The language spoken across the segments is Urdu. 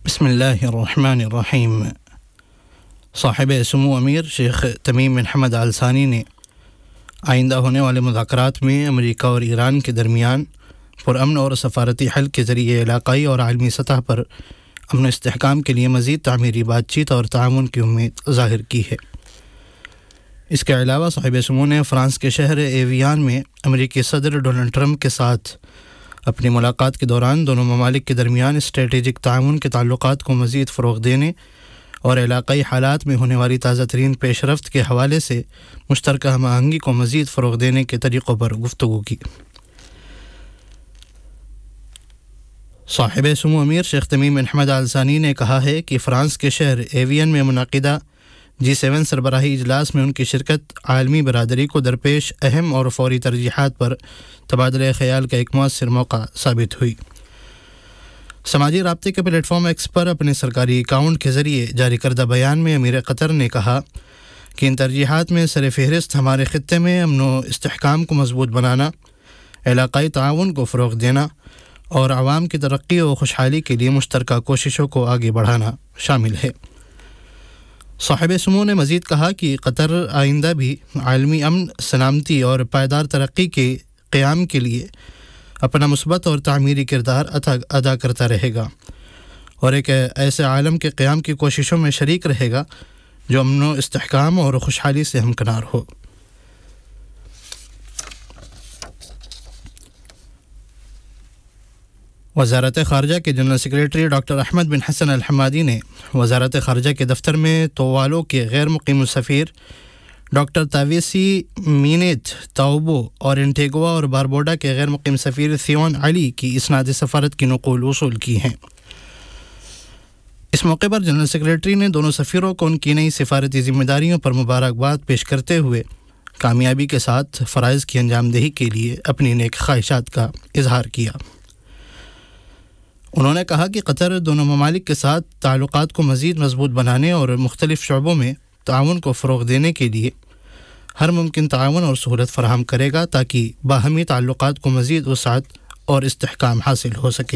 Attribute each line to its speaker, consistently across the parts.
Speaker 1: بسم اللہ الرحمن الرحیم۔ صاحب سمو امیر شیخ تمیم بن حمد آل ثانی نے آئندہ ہونے والے مذاکرات میں امریکہ اور ایران کے درمیان پرامن اور سفارتی حل کے ذریعے علاقائی اور عالمی سطح پر امن و استحکام کے لیے مزید تعمیری بات چیت اور تعاون کی امید ظاہر کی ہے۔ اس کے علاوہ صاحب سمو نے فرانس کے شہر ایویان میں امریکی صدر ڈونلڈ ٹرمپ کے ساتھ اپنی ملاقات کے دوران دونوں ممالک کے درمیان اسٹریٹجک تعاون کے تعلقات کو مزید فروغ دینے اور علاقائی حالات میں ہونے والی تازہ ترین پیش رفت کے حوالے سے مشترکہ ہم آہنگی کو مزید فروغ دینے کے طریقوں پر گفتگو کی۔ صاحب سمو امیر شیخ تمیم بن حمد آل ثانی نے کہا ہے کہ فرانس کے شہر ایوین میں منعقدہ G7 سربراہی اجلاس میں ان کی شرکت عالمی برادری کو درپیش اہم اور فوری ترجیحات پر تبادلہ خیال کا ایک مؤثر موقع ثابت ہوئی۔ سماجی رابطے کے پلیٹ فارم ایکس پر اپنے سرکاری اکاؤنٹ کے ذریعے جاری کردہ بیان میں امیر قطر نے کہا کہ ان ترجیحات میں سر فہرست ہمارے خطے میں امن و استحکام کو مضبوط بنانا، علاقائی تعاون کو فروغ دینا اور عوام کی ترقی و خوشحالی کے لیے مشترکہ کوششوں کو آگے بڑھانا شامل ہے۔ صاحب سمو نے مزید کہا کہ قطر آئندہ بھی عالمی امن، سلامتی اور پائیدار ترقی کے قیام کے لیے اپنا مثبت اور تعمیری کردار ادا کرتا رہے گا اور ایک ایسے عالم کے قیام کی کوششوں میں شریک رہے گا جو امن و استحکام اور خوشحالی سے ہمکنار ہو۔ وزارت خارجہ کے جنرل سیکریٹری ڈاکٹر احمد بن حسن الحمادی نے وزارت خارجہ کے دفتر میں تووالو کے غیر مقیم سفیر ڈاکٹر تاویسی مینیت تاوبو اور انٹیگوا اور باربوڈا کے غیر مقیم سفیر سیون علی کی اسناد سفارت کی نقول وصول کی ہیں۔ اس موقع پر جنرل سیکریٹری نے دونوں سفیروں کو ان کی نئی سفارتی ذمہ داریوں پر مبارکباد پیش کرتے ہوئے کامیابی کے ساتھ فرائض کی انجام دہی کے لیے اپنی نیک خواہشات کا اظہار کیا۔ انہوں نے کہا کہ قطر دونوں ممالک کے ساتھ تعلقات کو مزید مضبوط بنانے اور مختلف شعبوں میں تعاون کو فروغ دینے کے لیے ہر ممکن تعاون اور سہولت فراہم کرے گا تاکہ باہمی تعلقات کو مزید وسعت اور استحکام حاصل ہو سکے۔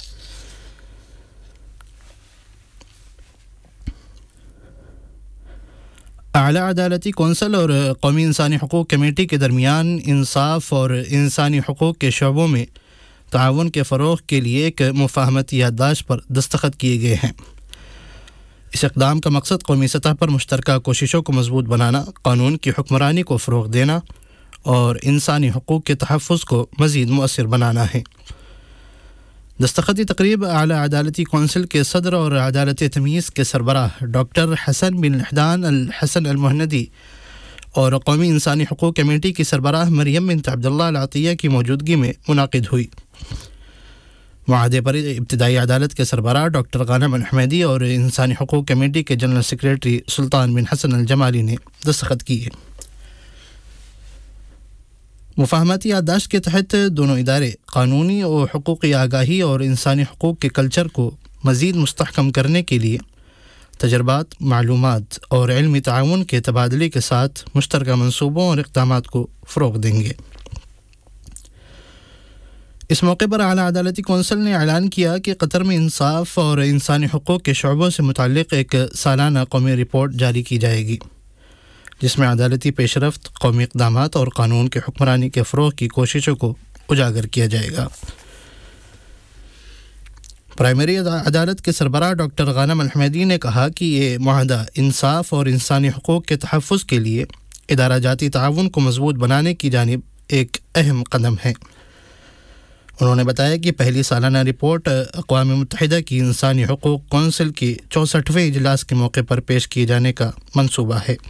Speaker 1: اعلیٰ عدالتی کونسل اور قومی انسانی حقوق کمیٹی کے درمیان انصاف اور انسانی حقوق کے شعبوں میں تعاون کے فروغ کے لیے ایک مفاہمتی یادداشت پر دستخط کیے گئے ہیں۔ اس اقدام کا مقصد قومی سطح پر مشترکہ کوششوں کو مضبوط بنانا، قانون کی حکمرانی کو فروغ دینا اور انسانی حقوق کے تحفظ کو مزید مؤثر بنانا ہے۔ دستخطی تقریب اعلیٰ عدالتی کونسل کے صدر اور عدالت تمیز کے سربراہ ڈاکٹر حسن بن لحدان الحسن المہندی اور قومی انسانی حقوق کمیٹی کی سربراہ مریم بنت عبداللہ العطیہ کی موجودگی میں منعقد ہوئی۔ معاہدے پر ابتدائی عدالت کے سربراہ ڈاکٹر غانم الحمیدی اور انسانی حقوق کمیٹی کے جنرل سیکریٹری سلطان بن حسن الجمالی نے دستخط کیے۔ مفاہمتی یادداشت کے تحت دونوں ادارے قانونی و حقوقی آگاہی اور انسانی حقوق کے کلچر کو مزید مستحکم کرنے کے لیے تجربات، معلومات اور علمی تعاون کے تبادلے کے ساتھ مشترکہ منصوبوں اور اقدامات کو فروغ دیں گے۔ اس موقع پر اعلیٰ عدالتی کونسل نے اعلان کیا کہ قطر میں انصاف اور انسانی حقوق کے شعبوں سے متعلق ایک سالانہ قومی رپورٹ جاری کی جائے گی، جس میں عدالتی پیش رفت، قومی اقدامات اور قانون کی حکمرانی کے فروغ کی کوششوں کو اجاگر کیا جائے گا۔ پرائمری عدالت کے سربراہ ڈاکٹر غانم الحمیدی نے کہا کہ یہ معاہدہ انصاف اور انسانی حقوق کے تحفظ کے لیے ادارہ جاتی تعاون کو مضبوط بنانے کی جانب ایک اہم قدم ہے۔ انہوں نے بتایا کہ پہلی سالانہ رپورٹ اقوام متحدہ کی انسانی حقوق کونسل کی 64ویں اجلاس کے موقع پر پیش کیے جانے کا منصوبہ ہے۔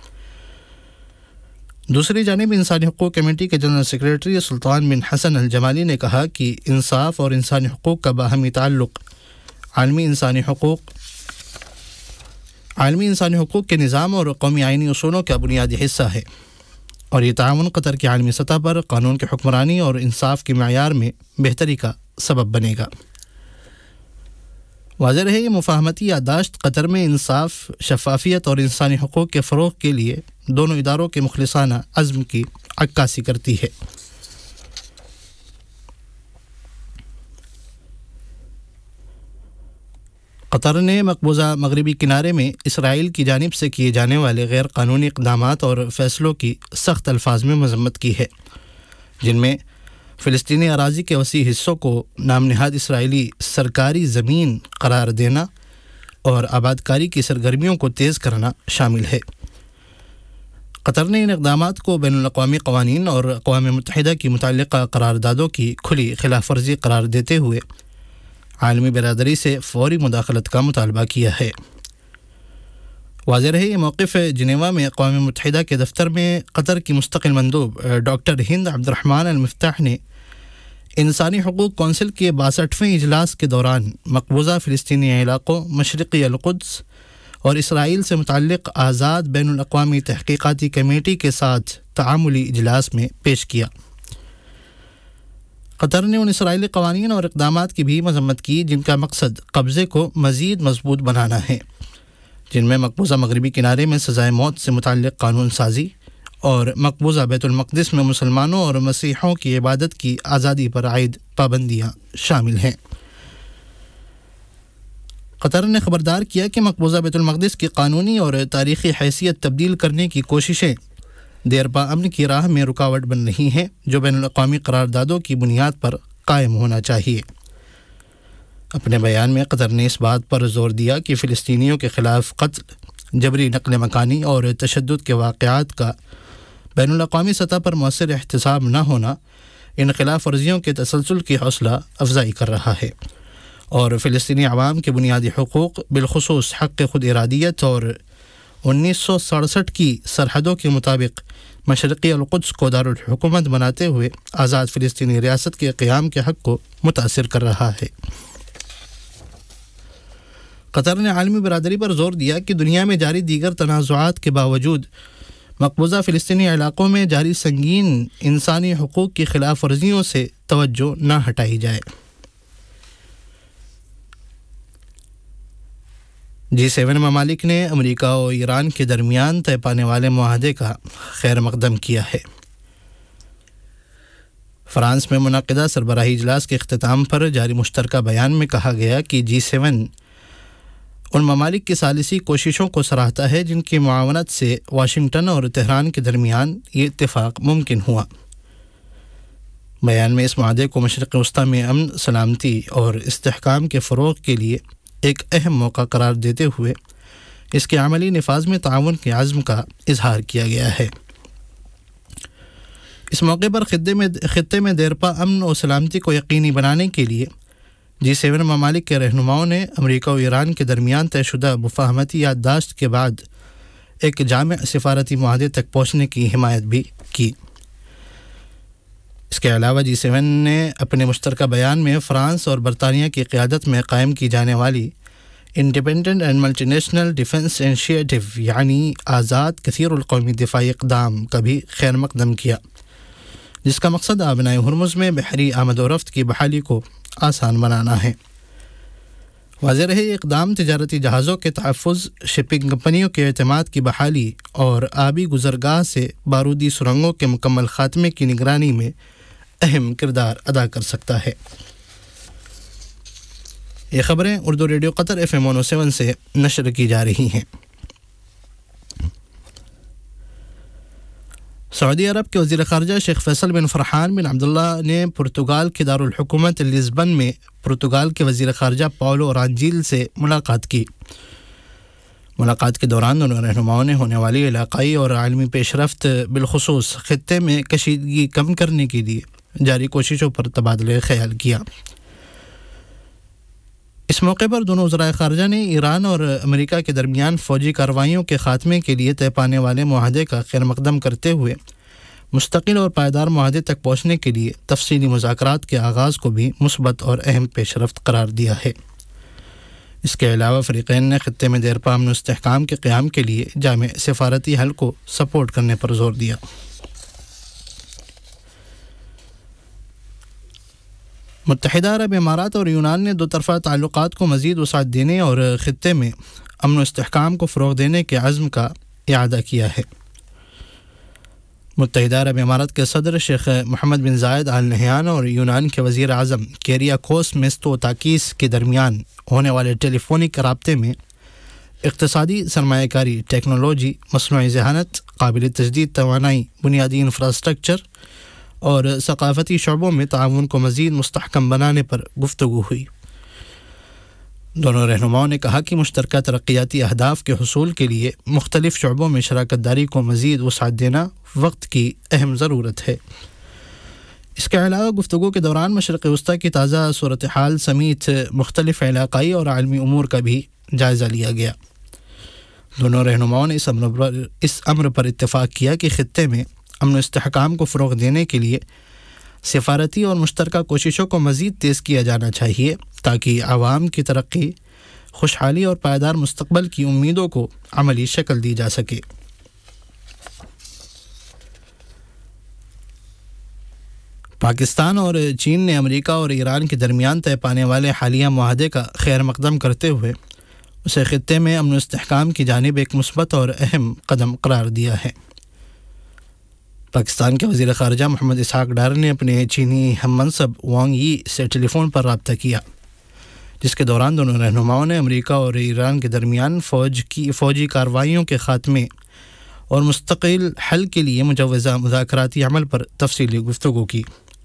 Speaker 1: دوسری جانب انسانی حقوق کمیٹی کے جنرل سیکریٹری سلطان بن حسن الجمالی نے کہا کہ انصاف اور انسانی حقوق کا باہمی تعلق عالمی انسانی حقوق کے نظام اور قومی آئینی اصولوں کا بنیادی حصہ ہے، اور یہ تعاون قطر کی عالمی سطح پر قانون کی حکمرانی اور انصاف کے معیار میں بہتری کا سبب بنے گا۔ واضح رہے یہ مفاہمتی یادداشت قطر میں انصاف، شفافیت اور انسانی حقوق کے فروغ کے لیے دونوں اداروں کے مخلصانہ عزم کی عکاسی کرتی ہے۔ قطر نے مقبوضہ مغربی کنارے میں اسرائیل کی جانب سے کیے جانے والے غیر قانونی اقدامات اور فیصلوں کی سخت الفاظ میں مذمت کی ہے، جن میں فلسطینی اراضی کے وسیع حصوں کو نام نہاد اسرائیلی سرکاری زمین قرار دینا اور آبادکاری کی سرگرمیوں کو تیز کرنا شامل ہے۔ قطر نے ان اقدامات کو بین الاقوامی قوانین اور اقوام متحدہ کی متعلقہ قراردادوں کی کھلی خلاف ورزی قرار دیتے ہوئے عالمی برادری سے فوری مداخلت کا مطالبہ کیا ہے۔ واضح رہے، یہ موقف جنیوا میں اقوام متحدہ کے دفتر میں قطر کی مستقل مندوب ڈاکٹر ہند عبد الرحمن المفتاح نے انسانی حقوق کونسل کے 62ویں اجلاس کے دوران مقبوضہ فلسطینی علاقوں، مشرقی القدس اور اسرائیل سے متعلق آزاد بین الاقوامی تحقیقاتی کمیٹی کے ساتھ تعاملی اجلاس میں پیش کیا۔ قطر نے ان اسرائیلی قوانین اور اقدامات کی بھی مذمت کی جن کا مقصد قبضے کو مزید مضبوط بنانا ہے، جن میں مقبوضہ مغربی کنارے میں سزائے موت سے متعلق قانون سازی اور مقبوضہ بیت المقدس میں مسلمانوں اور مسیحیوں کی عبادت کی آزادی پر عائد پابندیاں شامل ہیں۔ قطر نے خبردار کیا کہ مقبوضہ بیت المقدس کی قانونی اور تاریخی حیثیت تبدیل کرنے کی کوششیں دیرپا امن کی راہ میں رکاوٹ بن رہی ہیں، جو بین الاقوامی قراردادوں کی بنیاد پر قائم ہونا چاہیے۔ اپنے بیان میں قطر نے اس بات پر زور دیا کہ فلسطینیوں کے خلاف قتل، جبری نقل مکانی اور تشدد کے واقعات کا بین الاقوامی سطح پر مؤثر احتساب نہ ہونا ان خلاف ورزیوں کے تسلسل کی حوصلہ افزائی کر رہا ہے اور فلسطینی عوام کے بنیادی حقوق، بالخصوص حق خود ارادیت اور 1967 کی سرحدوں کے مطابق مشرقی القدس کو دارالحکومت بناتے ہوئے آزاد فلسطینی ریاست کے قیام کے حق کو متاثر کر رہا ہے۔ قطر نے عالمی برادری پر زور دیا کہ دنیا میں جاری دیگر تنازعات کے باوجود مقبوضہ فلسطینی علاقوں میں جاری سنگین انسانی حقوق کی خلاف ورزیوں سے توجہ نہ ہٹائی جائے۔ G7 ممالک نے امریکہ اور ایران کے درمیان طے پانے والے معاہدے کا خیر مقدم کیا ہے۔ فرانس میں منعقدہ سربراہی اجلاس کے اختتام پر جاری مشترکہ بیان میں کہا گیا کہ G7 ان ممالک کی ثالثی کوششوں کو سراہتا ہے جن کی معاونت سے واشنگٹن اور تہران کے درمیان یہ اتفاق ممکن ہوا۔ بیان میں اس معاہدے کو مشرق وسطیٰ میں امن، سلامتی اور استحکام کے فروغ کے لیے ایک اہم موقع قرار دیتے ہوئے اس کے عملی نفاذ میں تعاون کے عزم کا اظہار کیا گیا ہے۔ اس موقع پر خطے میں دیرپا امن و سلامتی کو یقینی بنانے کے لیے G7 ممالک کے رہنماؤں نے امریکہ و ایران کے درمیان طے شدہ مفاہمتی یادداشت کے بعد ایک جامع سفارتی معاہدے تک پہنچنے کی حمایت بھی کی۔ اس کے علاوہ G7 نے اپنے مشترکہ بیان میں فرانس اور برطانیہ کی قیادت میں قائم کی جانے والی independent and multi national defence initiative یعنی آزاد کثیر القومی دفاعی اقدام کا بھی خیر مقدم کیا، جس کا مقصد آبنائے ہرمز میں بحری آمد و رفت کی بحالی کو آسان بنانا ہے۔ واضح رہے، یہ اقدام تجارتی جہازوں کے تحفظ، شپنگ کمپنیوں کے اعتماد کی بحالی اور آبی گزرگاہ سے بارودی سرنگوں کے مکمل خاتمے کی نگرانی میں اہم کردار ادا کر سکتا ہے۔ یہ خبریں اردو ریڈیو قطر FM 107 سے نشر کی جا رہی ہیں۔ سعودی عرب کے وزیر خارجہ شیخ فیصل بن فرحان بن عبداللہ نے پرتگال کے دارالحکومت لزبن میں پرتگال کے وزیر خارجہ پاولو رانجیل سے ملاقات کی۔ ملاقات کے دوران دونوں رہنماؤں نے ہونے والی علاقائی اور عالمی پیش رفت، بالخصوص خطے میں کشیدگی کم کرنے کے لیے جاری کوششوں پر تبادلہ خیال کیا۔ اس موقع پر دونوں وزرائے خارجہ نے ایران اور امریکہ کے درمیان فوجی کارروائیوں کے خاتمے کے لیے طے پانے والے معاہدے کا خیر مقدم کرتے ہوئے مستقل اور پائیدار معاہدے تک پہنچنے کے لیے تفصیلی مذاکرات کے آغاز کو بھی مثبت اور اہم پیش رفت قرار دیا ہے۔ اس کے علاوہ فریقین نے خطے میں دیرپا امن و استحکام کے قیام کے لیے جامع سفارتی حل کو سپورٹ کرنے پر زور دیا۔ متحدہ عرب امارات اور یونان نے دو طرفہ تعلقات کو مزید وسعت دینے اور خطے میں امن و استحکام کو فروغ دینے کے عزم کا اعادہ کیا ہے۔ متحدہ عرب امارات کے صدر شیخ محمد بن زائد آل نہیان اور یونان کے وزیر اعظم کیریاکوس میستوتاکیس کے درمیان ہونے والے ٹیلی فونک رابطے میں اقتصادی سرمایہ کاری، ٹیکنالوجی، مصنوعی ذہانت، قابل تجدید توانائی، بنیادی انفراسٹرکچر اور ثقافتی شعبوں میں تعاون کو مزید مستحکم بنانے پر گفتگو ہوئی۔ دونوں رہنماؤں نے کہا کہ مشترکہ ترقیاتی اہداف کے حصول کے لیے مختلف شعبوں میں شراکت داری کو مزید وسعت دینا وقت کی اہم ضرورت ہے۔ اس کے علاوہ گفتگو کے دوران مشرق وسطی کی تازہ صورتحال سمیت مختلف علاقائی اور عالمی امور کا بھی جائزہ لیا گیا۔ دونوں رہنماؤں نے اس امر پر اتفاق کیا کہ خطے میں امن و استحکام کو فروغ دینے کے لیے سفارتی اور مشترکہ کوششوں کو مزید تیز کیا جانا چاہیے تاکہ عوام کی ترقی، خوشحالی اور پائیدار مستقبل کی امیدوں کو عملی شکل دی جا سکے۔ پاکستان اور چین نے امریکہ اور ایران کے درمیان طے پانے والے حالیہ معاہدے کا خیر مقدم کرتے ہوئے اسے خطے میں امن و استحکام کی جانب ایک مثبت اور اہم قدم قرار دیا ہے۔ پاکستان کے وزیر خارجہ محمد اسحاق ڈار نے اپنے چینی ہم منصب وانگ یی سے ٹیلی فون پر رابطہ کیا، جس کے دوران دونوں رہنماؤں نے امریکہ اور ایران کے درمیان فوجی کارروائیوں کے خاتمے اور مستقل حل کے لیے مجوزہ مذاکراتی عمل پر تفصیلی گفتگو کی۔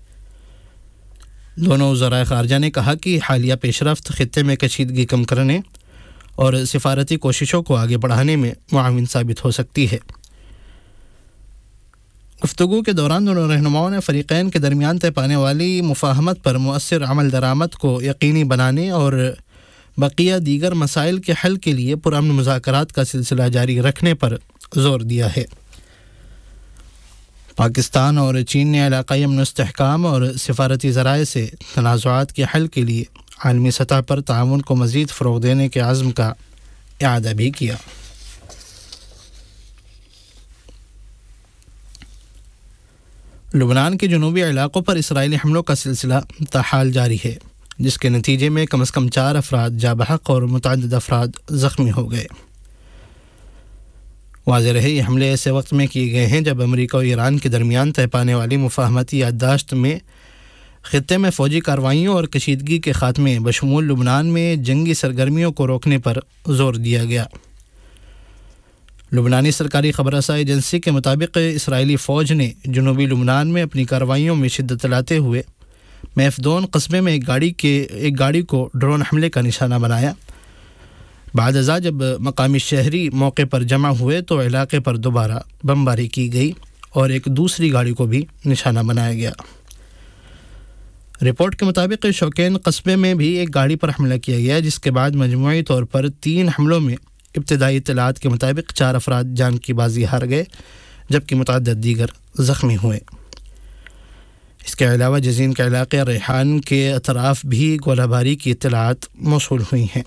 Speaker 1: دونوں وزرائے خارجہ نے کہا کہ حالیہ پیش رفت خطے میں کشیدگی کم کرنے اور سفارتی کوششوں کو آگے بڑھانے میں معاون ثابت ہو سکتی ہے۔ گفتگو کے دوران دونوں رہنماؤں نے فریقین کے درمیان طے پانے والی مفاہمت پر مؤثر عمل درآمد کو یقینی بنانے اور بقیہ دیگر مسائل کے حل کے لیے پرامن مذاکرات کا سلسلہ جاری رکھنے پر زور دیا ہے۔ پاکستان اور چین نے علاقائی امن و استحکام اور سفارتی ذرائع سے تنازعات کے حل کے لیے عالمی سطح پر تعاون کو مزید فروغ دینے کے عزم کا اعادہ بھی کیا۔ لبنان کے جنوبی علاقوں پر اسرائیلی حملوں کا سلسلہ تاحال جاری ہے، جس کے نتیجے میں کم از کم 4 افراد جاں بحق اور متعدد افراد زخمی ہو گئے۔ واضح رہے یہ حملے ایسے وقت میں کیے گئے ہیں جب امریکہ اور ایران کے درمیان طے پانے والی مفاہمتی یادداشت میں خطے میں فوجی کارروائیوں اور کشیدگی کے خاتمے بشمول لبنان میں جنگی سرگرمیوں کو روکنے پر زور دیا گیا۔ لبنانی سرکاری خبر رساں ایجنسی کے مطابق اسرائیلی فوج نے جنوبی لبنان میں اپنی کارروائیوں میں شدت لاتے ہوئے میفدون قصبے میں ایک گاڑی کو ڈرون حملے کا نشانہ بنایا۔ بعد ازاں جب مقامی شہری موقع پر جمع ہوئے تو علاقے پر دوبارہ بمباری کی گئی اور ایک دوسری گاڑی کو بھی نشانہ بنایا گیا۔ رپورٹ کے مطابق شوکین قصبے میں بھی ایک گاڑی پر حملہ کیا گیا، جس کے بعد مجموعی طور پر 3 حملوں میں ابتدائی اطلاعات کے مطابق 4 افراد جان کی بازی ہار گئے جبکہ متعدد دیگر زخمی ہوئے۔ اس کے علاوہ جزین کے علاقے ریحان کے اطراف بھی گولہ باری کی اطلاعات موصول ہوئی ہیں۔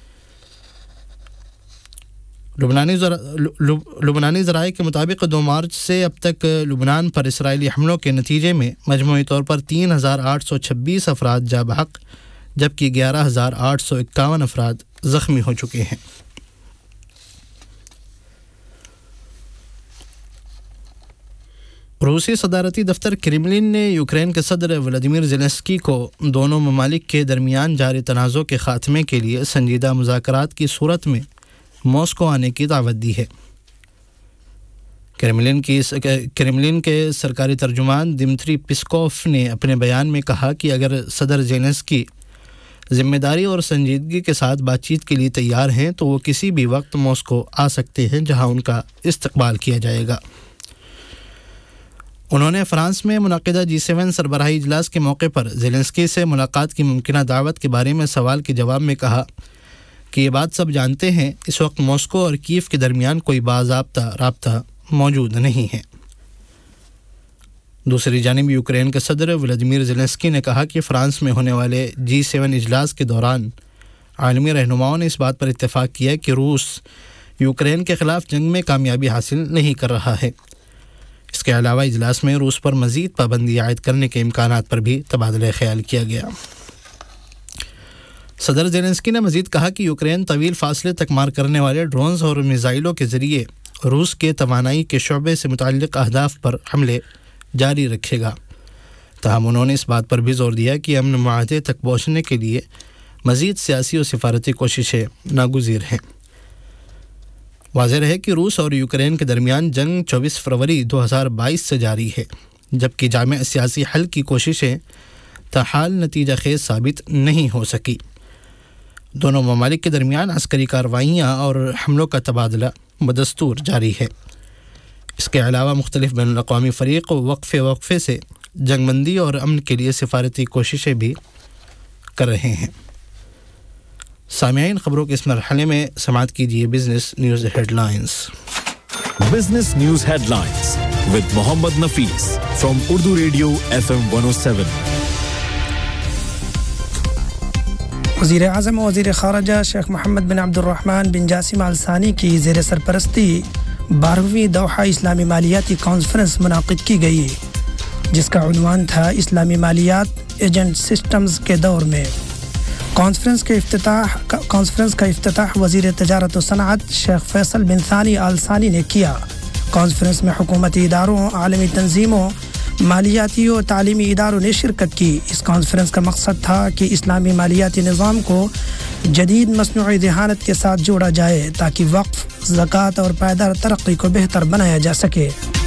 Speaker 1: لبنانی ذرائع کے مطابق 2 مارچ سے اب تک لبنان پر اسرائیلی حملوں کے نتیجے میں مجموعی طور پر 3826 افراد جاں بحق جبکہ 11851 افراد زخمی ہو چکے ہیں۔ روسی صدارتی دفتر کرملن نے یوکرین کے صدر ولادیمیر زیلنسکی کو دونوں ممالک کے درمیان جاری تنازع کے خاتمے کے لیے سنجیدہ مذاکرات کی صورت میں ماسکو آنے کی دعوت دی ہے۔ کرملن کے سرکاری ترجمان دمتری پسکوف نے اپنے بیان میں کہا کہ اگر صدر زیلنسکی ذمہ داری اور سنجیدگی کے ساتھ بات چیت کے لیے تیار ہیں تو وہ کسی بھی وقت ماسکو آ سکتے ہیں جہاں ان کا استقبال کیا جائے گا۔ انہوں نے فرانس میں منعقدہ G7 سربراہی اجلاس کے موقع پر زیلنسکی سے ملاقات کی ممکنہ دعوت کے بارے میں سوال کے جواب میں کہا کہ یہ بات سب جانتے ہیں، اس وقت ماسکو اور کیف کے درمیان کوئی باضابطہ رابطہ موجود نہیں ہے۔ دوسری جانب یوکرین کے صدر ولادیمیر زیلنسکی نے کہا کہ فرانس میں ہونے والے G7 اجلاس کے دوران عالمی رہنماؤں نے اس بات پر اتفاق کیا کہ روس یوکرین کے خلاف جنگ میں کامیابی حاصل نہیں کر رہا ہے۔ اس کے علاوہ اجلاس میں روس پر مزید پابندی عائد کرنے کے امکانات پر بھی تبادلہ خیال کیا گیا۔ صدر زیلنسکی نے مزید کہا کہ یوکرین طویل فاصلے تک مار کرنے والے ڈرونز اور میزائلوں کے ذریعے روس کے توانائی کے شعبے سے متعلق اہداف پر حملے جاری رکھے گا۔ تاہم انہوں نے اس بات پر بھی زور دیا کہ امن معاہدے تک پہنچنے کے لیے مزید سیاسی و سفارتی کوششیں ناگزیر ہیں۔ واضح رہے کہ روس اور یوکرین کے درمیان جنگ 24 فروری 2022 سے جاری ہے، جبکہ جامع سیاسی حل کی کوششیں تاحال نتیجہ خیز ثابت نہیں ہو سکی۔ دونوں ممالک کے درمیان عسکری کارروائیاں اور حملوں کا تبادلہ بدستور جاری ہے۔ اس کے علاوہ مختلف بین الاقوامی فریق وقفے سے جنگ بندی اور امن کے لیے سفارتی کوششیں بھی کر رہے ہیں۔ سامعین، خبروں کے اس مرحلے میں سماعت کیجیے business news head lines.
Speaker 2: Business news head lines with Muhammad Nafees from Urdu radio FM 107۔
Speaker 3: وزیر اعظم و وزیر خارجہ شیخ محمد بن عبد الرحمن بن جاسم آل ثانی کی زیر سرپرستی 12ویں دوحہ اسلامی مالیاتی کانفرنس منعقد کی گئی، جس کا عنوان تھا اسلامی مالیات ایجنٹ سسٹمز کے دور میں۔ کانفرنس کا افتتاح وزیر تجارت و صنعت شیخ فیصل بن ثانی آل ثانی نے کیا۔ کانفرنس میں حکومتی اداروں، عالمی تنظیموں، مالیاتی و تعلیمی اداروں نے شرکت کی۔ اس کانفرنس کا مقصد تھا کہ اسلامی مالیاتی نظام کو جدید مصنوعی ذہانت کے ساتھ جوڑا جائے تاکہ وقف، زکوٰۃ اور پائیدار ترقی کو بہتر بنایا جا سکے۔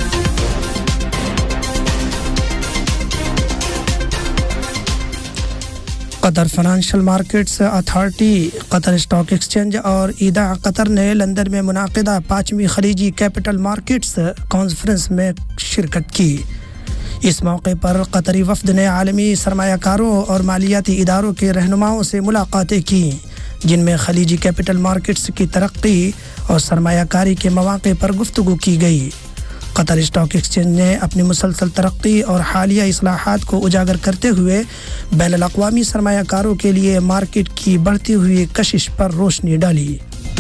Speaker 3: قطر فائنانشل مارکیٹس اتھارٹی، قطر اسٹاک ایکسچینج اور ایداع قطر نے لندن میں منعقدہ 5ویں خلیجی کیپٹل مارکیٹس کانفرنس میں شرکت کی۔ اس موقع پر قطری وفد نے عالمی سرمایہ کاروں اور مالیاتی اداروں کے رہنماؤں سے ملاقاتیں کیں، جن میں خلیجی کیپٹل مارکیٹس کی ترقی اور سرمایہ کاری کے مواقع پر گفتگو کی گئی۔ قطر اسٹاک ایکسچینج نے اپنی مسلسل ترقی اور حالیہ اصلاحات کو اجاگر کرتے ہوئے بین الاقوامی سرمایہ کاروں کے لیے مارکیٹ کی بڑھتی ہوئی کشش پر روشنی ڈالی۔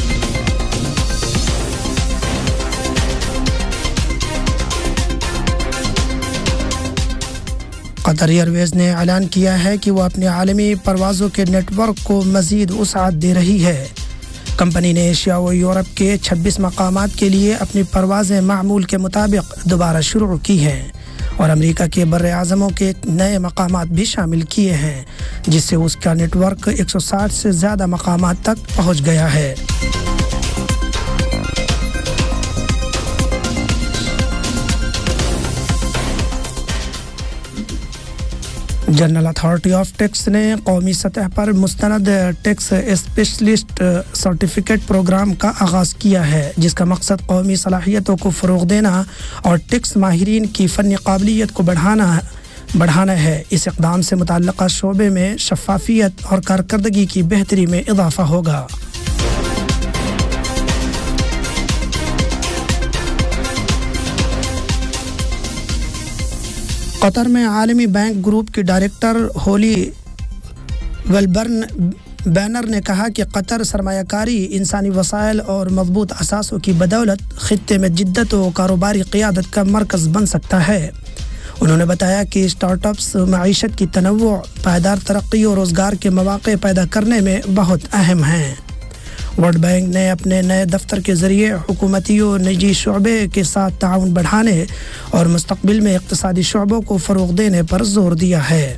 Speaker 3: قطر ایئر ویز نے اعلان کیا ہے کہ وہ اپنے عالمی پروازوں کے نیٹ ورک کو مزید وسعت دے رہی ہے۔ کمپنی نے ایشیا و یورپ کے 26 مقامات کے لیے اپنی پروازیں معمول کے مطابق دوبارہ شروع کی ہیں اور امریکہ کے بر اعظموں کے نئے مقامات بھی شامل کیے ہیں، جس سے اس کا نیٹ ورک 160 سے زیادہ مقامات تک پہنچ گیا ہے۔ جنرل اتھارٹی آف ٹیکس نے قومی سطح پر مستند ٹیکس اسپیشلسٹ سرٹیفکیٹ پروگرام کا آغاز کیا ہے، جس کا مقصد قومی صلاحیتوں کو فروغ دینا اور ٹیکس ماہرین کی فنی قابلیت کو بڑھانا ہے۔ اس اقدام سے متعلقہ شعبے میں شفافیت اور کارکردگی کی بہتری میں اضافہ ہوگا۔ قطر میں عالمی بینک گروپ کی ڈائریکٹر ہولی ویلبرن بینر نے کہا کہ قطر سرمایہ کاری، انسانی وسائل اور مضبوط اثاثوں کی بدولت خطے میں جدت و کاروباری قیادت کا مرکز بن سکتا ہے۔ انہوں نے بتایا کہ اسٹارٹ اپس معیشت کی تنوع، پائیدار ترقی اور روزگار کے مواقع پیدا کرنے میں بہت اہم ہیں۔ ورلڈ بینک نے اپنے نئے دفتر کے ذریعے حکومتی و نجی شعبے کے ساتھ تعاون بڑھانے اور مستقبل میں اقتصادی شعبوں کو فروغ دینے پر زور دیا ہے۔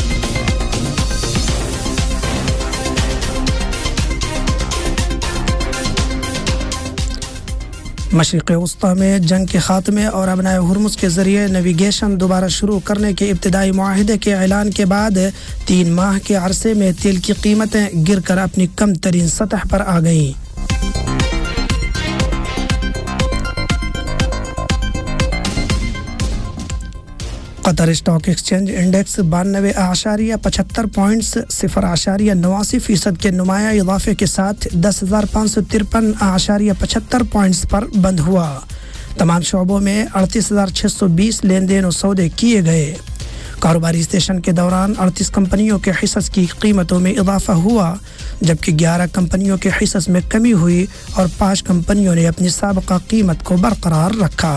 Speaker 3: مشرق وسطی میں جنگ کے خاتمے اور ابنائے ہرمز کے ذریعے نیویگیشن دوبارہ شروع کرنے کے ابتدائی معاہدے کے اعلان کے بعد 3 ماہ کے عرصے میں تیل کی قیمتیں گر کر اپنی کم ترین سطح پر آ گئیں۔ قطر اسٹاک ایکسچینج انڈیکس 92.75 پوائنٹس 0.89% کے نمایاں اضافے کے ساتھ 10,553.75 پوائنٹس پر بند ہوا۔ تمام شعبوں میں 38,620 لین دین و سودے کیے گئے۔ کاروباری سیشن کے دوران 38 کمپنیوں کے حصص کی قیمتوں میں اضافہ ہوا، جبکہ 11 کمپنیوں کے حصص میں کمی ہوئی اور 5 کمپنیوں نے اپنی سابقہ قیمت کو برقرار رکھا۔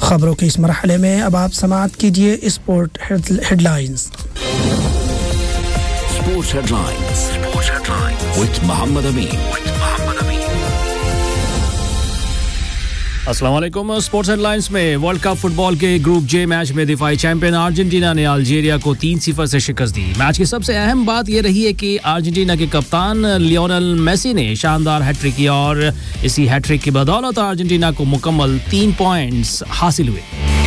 Speaker 3: खबरों के इस मरहले में अब आप समाअत कीजिए sport headlines.
Speaker 2: Sports headlines with Mohammed Amin.
Speaker 4: अस्सलाम वालेकुम। स्पोर्ट्स हेडलाइंस में वर्ल्ड कप फुटबॉल के ग्रुप जे मैच में दिफाई चैंपियन अर्जेंटीना ने अल्जीरिया को 3-0 से शिकस्त दी। मैच की सबसे अहम बात यह रही है कि अर्जेंटीना के कप्तान लियोनेल मेसी ने शानदार हैट्रिक की और इसी हैट्रिक की बदौलत अर्जेंटीना को मुकम्मल 3 पॉइंट्स हासिल हुए।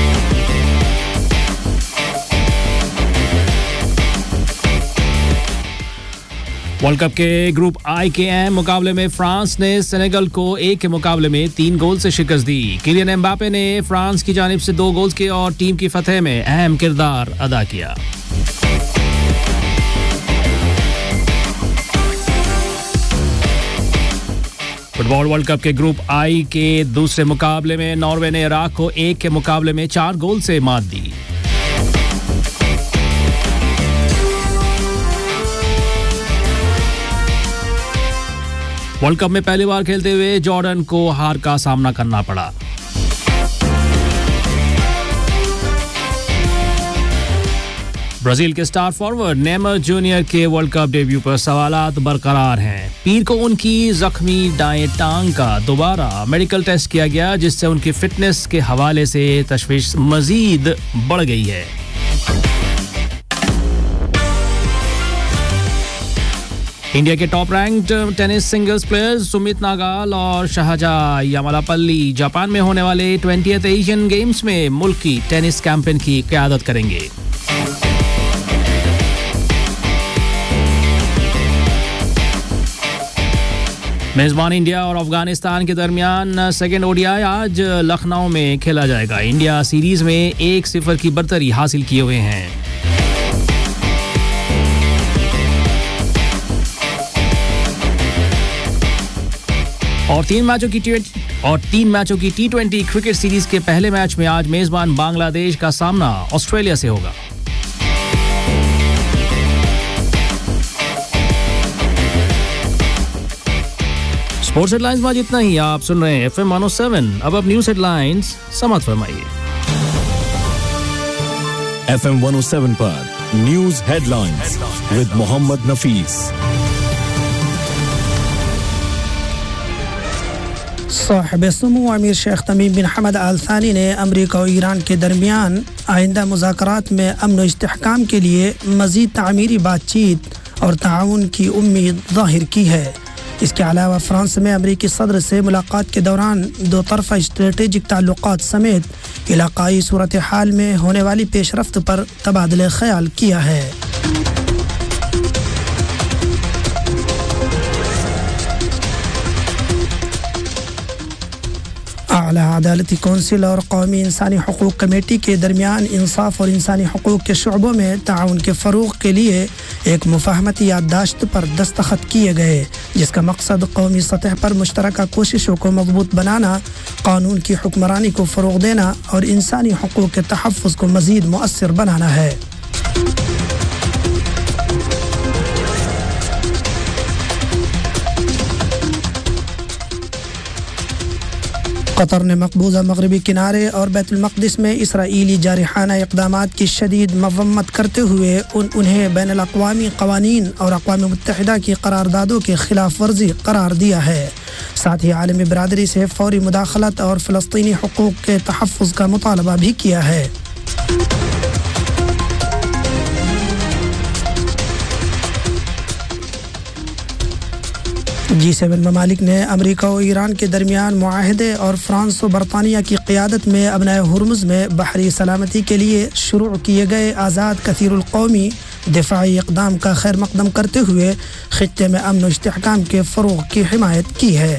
Speaker 4: वर्ल्ड कप के ग्रुप आई के अहम मुकाबले में फ्रांस ने सेनेगल को 1 के मुकाबले में 3 गोल से शिकस्त दी। किलियन एम्बापे ने फ्रांस की जानिब से 2 गोल्स किए और टीम की फतह में अहम किरदार अदा किया। फुटबॉल वर्ल्ड कप के ग्रुप आई के दूसरे मुकाबले में नॉर्वे ने इराक को 1 के मुकाबले में 4 गोल से मात दी। वर्ल्ड कप में पहली बार खेलते हुए जॉर्डन को हार का सामना करना पड़ा। ब्राजील के स्टार फॉरवर्ड नेमर जूनियर के वर्ल्ड कप डेब्यू पर सवालात बरकरार हैं। पीर को उनकी जख्मी दाएं टांग का दोबारा मेडिकल टेस्ट किया गया, जिससे उनकी फिटनेस के हवाले से तशवीश मजीद बढ़ गई है। इंडिया के top ranked tennis singles players Sumit नागाल और शाहजहाँ यामालापल्ली जापान में होने वाले 20th एशियन गेम्स में मुल्क की टेनिस चैंपियन की क़यादत करेंगे। मेजबान इंडिया और अफगानिस्तान के दरमियान सेकेंड ओडीआई आज लखनऊ में खेला जाएगा। इंडिया सीरीज में 1-0 की बरतरी हासिल किए हुए हैं। और 3 मैचों की T20 क्रिकेट सीरीज के पहले मैच में आज मेजबान बांग्लादेश का सामना ऑस्ट्रेलिया से होगा। स्पोर्ट्स हेडलाइंस में इतना ही। आप सुन रहे हैं FM 107। अब न्यूज़ हेडलाइंस समाप्त फरमाइए।
Speaker 2: FM 107 पर न्यूज़ हेडलाइंस विद मोहम्मद नफीस।
Speaker 3: साहिब सुमू अमीर शेख तमीम बिन हमद आल थानी ने अमरीका और ईरान के दरमियान आइंदा मुज़ाकरात में अमन व इस्तेहकाम के लिए मज़ीद तामीरी बातचीत और ताउन की उम्मीद ज़ाहिर की है। इसके अलावा फ्रांस में अमरीकी सदर से मुलाकात के दौरान दो तरफ़ा स्ट्रेटेजिक ताल्लुक़ात समेत इलाक़ाई सूरत हाल में होने वाली पेशरफ्त पर तबादले ख़याल किया है। आला अदालती कौंसिल और कौमी इंसानी हकूक़ कमेटी के दरमियान इंसाफ और इंसानी हकूक़ के शुअबों में ताउन के फ़रोग़ के लिए एक मुफ़ाहमती याददाश्त पर दस्तखत किए गए, जिसका मकसद कौमी सतह पर मुश्तरका कोशिशों को मज़बूत बनाना, कानून की हुक्मरानी को फ़रोग़ देना और इंसानी हकूक़ के तहफ़्फ़ुज़ को मज़ीद मुअस्सिर बनाना है। कतर ने मकबूजा मगरबी किनारे और बैतुल मक़दिस में इसराइली जारिहाना इक़दामात की शदीद मज़म्मत करते हुए उन्हें बैनुल अक़वामी क़वानीन और अक़वाम मुत्तहिदा की क़रारदादों के ख़िलाफ़ वर्जी करार दिया है। साथ ही आलमी बिरादरी से फ़ौरी मुदाखलत और फ़लस्तीनी हकूक़ के तहफ़्फ़ुज़ का मुतालबा भी किया है। G7 ममालिक ने अमेरिका और ईरान के दरमियान मुआहदे और फ्रांस और बरतानिया की क़यादत में अबनाए हुर्मुज़ में बहरी सलामती के लिए शुरू किए गए आज़ाद कसीरुल कौमी दिफाई इक़दाम का खैर मक़दम करते हुए ख़ित्ते में अमन व इस्तेहकाम के फ़रोग़ की हिमायत की है।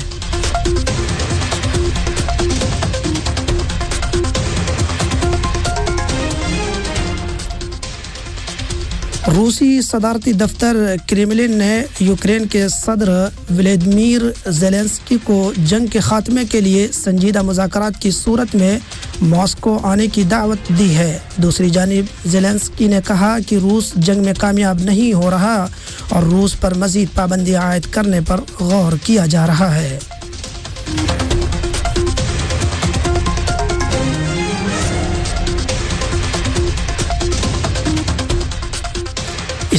Speaker 3: रूसी सदारती दफ्तर क्रेमलिन ने यूक्रेन के सदर व्लादिमीर ज़ेलेंस्की को जंग के ख़ात्मे के लिए संजीदा मुज़ाकरात की सूरत में मॉस्को आने की दावत दी है। दूसरी जानिब ज़ेलेंस्की ने कहा कि रूस जंग में कामयाब नहीं हो रहा और रूस पर मज़ीद पाबंदी आयद करने पर गौर किया जा रहा है।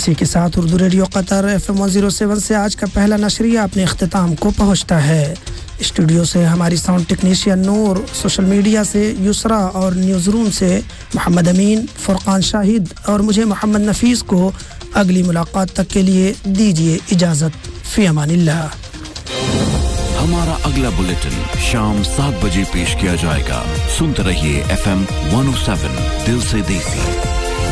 Speaker 3: इसी के साथ उर्दू रेडियो कतर FM 107 से आज का पहला नशरिया अपने इख्तिताम को पहुंचता है। स्टूडियो से हमारी साउंड टेक्नीशियन नूर, सोशल मीडिया से युसरा और न्यूज़ रूम से मोहम्मद अमीन, फुरकान शाहिद और मुझे मोहम्मद नफीस को अगली मुलाकात तक के लिए दीजिए इजाज़त। फ़ी अमानिल्लाह।
Speaker 5: हमारा अगला बुलेटिन शाम 7 बजे पेश किया जाएगा। सुनते रहिए FM 107 दिल से देसी।